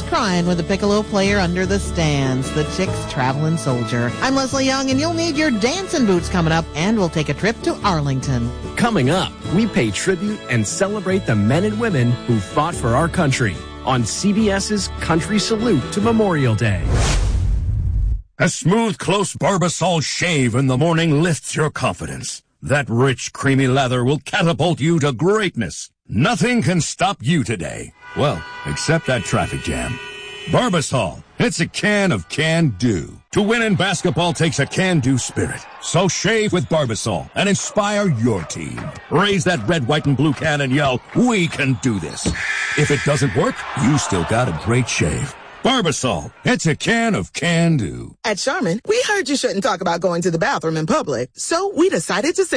crying with a piccolo player under the stands. The Chick's Traveling Soldier. I'm Leslie Young, and you'll need your dancing boots coming up, and we'll take a trip to Arlington. Coming up, we pay tribute and celebrate the men and women who fought for our country on CBS's Country Salute to Memorial Day. A smooth, close Barbasol shave in the morning lifts your confidence. That rich, creamy lather will catapult you to greatness. Nothing can stop you today. Well, except that traffic jam. Barbasol, it's a can of can-do. To win in basketball takes a can-do spirit. So shave with Barbasol and inspire your team. Raise that red, white, and blue can and yell, "We can do this." If it doesn't work, you still got a great shave. Barbasol, it's a can of can-do. At Charmin, we heard you shouldn't talk about going to the bathroom in public, so we decided to